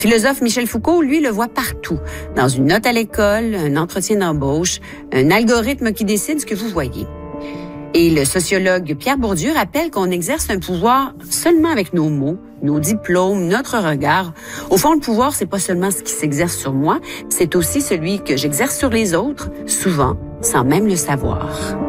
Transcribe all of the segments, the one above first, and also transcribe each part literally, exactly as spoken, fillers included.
Le philosophe Michel Foucault, lui, le voit partout. Dans une note à l'école, un entretien d'embauche, un algorithme qui décide ce que vous voyez. Et le sociologue Pierre Bourdieu rappelle qu'on exerce un pouvoir seulement avec nos mots, nos diplômes, notre regard. Au fond, le pouvoir, c'est pas seulement ce qui s'exerce sur moi, c'est aussi celui que j'exerce sur les autres, souvent sans même le savoir.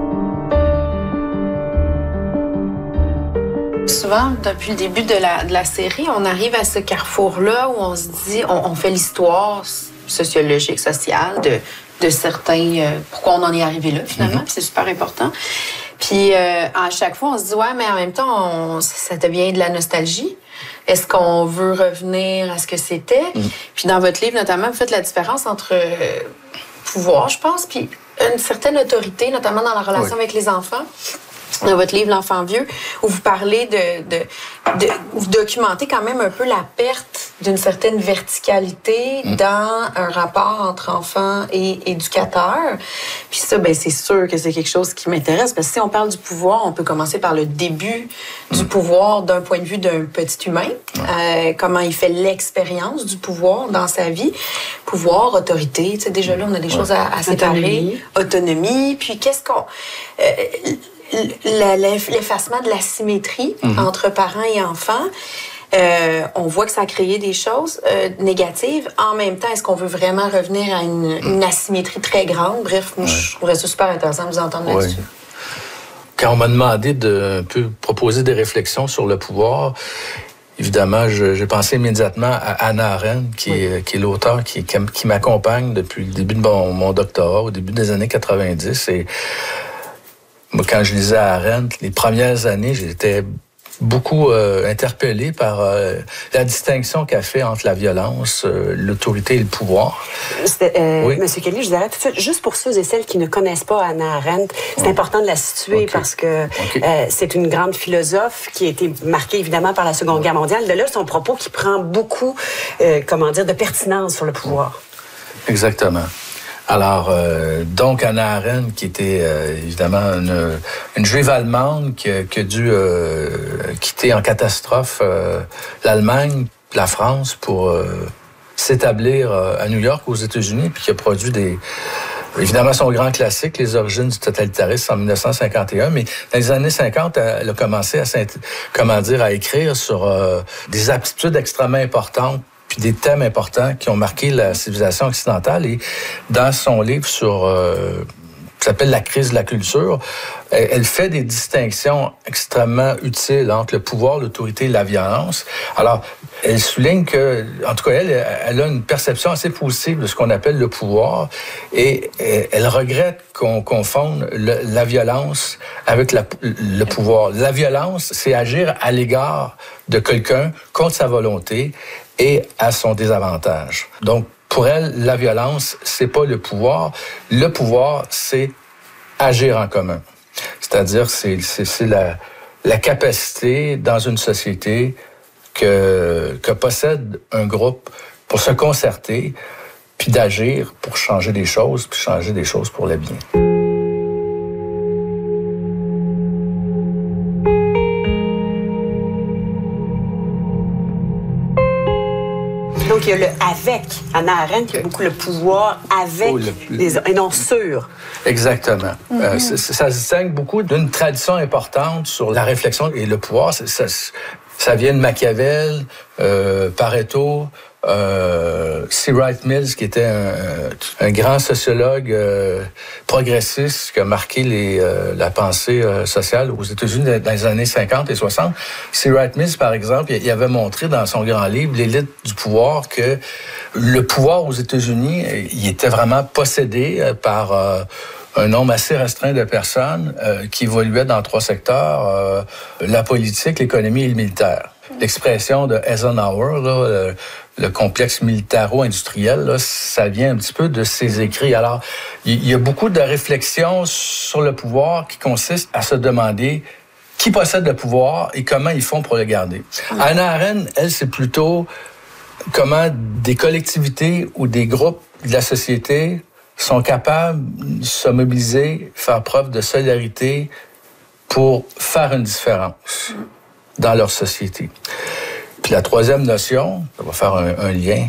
Souvent, depuis le début de la, de la série, on arrive à ce carrefour-là où on se dit, on, on fait l'histoire sociologique, sociale de, de certains, euh, pourquoi on en est arrivé là, finalement, mm-hmm. puis c'est super important. Puis euh, à chaque fois, on se dit, ouais, mais en même temps, on, ça devient de la nostalgie. Est-ce qu'on veut revenir à ce que c'était? Mm. Puis dans votre livre, notamment, vous faites la différence entre euh, pouvoir, je pense, puis une certaine autorité, notamment dans la relation oui. avec les enfants. Dans votre livre, L'enfant vieux, où vous parlez de, de, de... Vous documentez quand même un peu la perte d'une certaine verticalité mmh. dans un rapport entre enfants et éducateurs. Puis ça, ben c'est sûr que c'est quelque chose qui m'intéresse, parce que si on parle du pouvoir, on peut commencer par le début mmh. du pouvoir d'un point de vue d'un petit humain, mmh. euh, comment il fait l'expérience du pouvoir dans sa vie. Pouvoir, autorité, tu sais, déjà là, on a des mmh. choses à, à séparer. Autonomie. Autonomie, puis qu'est-ce qu'on... Euh, l'effacement de la symétrie mm-hmm. entre parents et enfants. Euh, on voit que ça a créé des choses euh, négatives. En même temps, est-ce qu'on veut vraiment revenir à une, une asymétrie très grande? Bref, moi, ouais. je trouverais ça super intéressant de vous entendre ouais. là-dessus. Quand on m'a demandé de un peu proposer des réflexions sur le pouvoir, évidemment, je, j'ai pensé immédiatement à Hannah Arendt, qui, oui. est, qui est l'auteur qui, qui, qui m'accompagne depuis le début de mon, mon doctorat, au début des années quatre-vingt-dix. Et moi, quand je lisais Arendt, les premières années, j'étais beaucoup euh, interpellé par euh, la distinction qu'elle fait entre la violence, euh, l'autorité et le pouvoir. Euh, oui. Monsieur Kelly, je vous arrête tout de suite. Juste pour ceux et celles qui ne connaissent pas Hannah Arendt, c'est oui. important de la situer okay. parce que okay. euh, c'est une grande philosophe qui a été marquée évidemment par la Seconde oui. Guerre mondiale. De là, son propos qui prend beaucoup, euh, comment dire, de pertinence sur le pouvoir. Exactement. Alors, euh, donc, Hannah Arendt, qui était euh, évidemment une, une juive allemande qui, qui a dû euh, quitter en catastrophe euh, l'Allemagne, la France, pour euh, s'établir euh, à New York, aux États-Unis, puis qui a produit des... Évidemment, son grand classique, Les origines du totalitarisme, en dix-neuf cent cinquante et un, mais dans les années cinquante, elle a commencé à, comment dire, à écrire sur euh, des aptitudes extrêmement importantes, puis des thèmes importants qui ont marqué la civilisation occidentale. Et dans son livre sur, euh, qui s'appelle La crise de la culture, elle, elle fait des distinctions extrêmement utiles entre le pouvoir, l'autorité et la violence. Alors, elle souligne que, en tout cas, elle, elle a une perception assez positive de ce qu'on appelle le pouvoir, et elle regrette qu'on confonde le, la violence avec la, le pouvoir. La violence, c'est agir à l'égard de quelqu'un contre sa volonté et à son désavantage. Donc, pour elle, la violence, c'est pas le pouvoir. Le pouvoir, c'est agir en commun. C'est-à-dire, c'est, c'est, c'est la, la capacité dans une société que, que possède un groupe pour se concerter, puis d'agir pour changer des choses, puis changer des choses pour le bien. Donc, il y a le avec. Hannah Arendt, il y a beaucoup le pouvoir avec, oh, le, les, et non sur. Exactement. Mm-hmm. Euh, ça, ça se distingue beaucoup d'une tradition importante sur la réflexion et le pouvoir. Ça, ça, ça vient de Machiavel, euh, Pareto, euh, C. Wright Mills, qui était un, un grand sociologue euh, progressiste qui a marqué les, euh, la pensée euh, sociale aux États-Unis dans les années cinquante et soixante. C. Wright Mills, par exemple, il avait montré dans son grand livre, L'élite du pouvoir, que le pouvoir aux États-Unis, il était vraiment possédé par euh, un nombre assez restreint de personnes euh, qui évoluaient dans trois secteurs, euh, la politique, l'économie et le militaire. L'expression de Eisenhower, là, le, le complexe militaro-industriel, là, ça vient un petit peu de ses écrits. Alors, il y a beaucoup de réflexions sur le pouvoir qui consistent à se demander qui possède le pouvoir et comment ils font pour le garder. Mmh. Hannah Arendt, elle, c'est plutôt comment des collectivités ou des groupes de la société sont capables de se mobiliser, faire preuve de solidarité pour faire une différence dans leur société. Puis la troisième notion, ça va faire un, un lien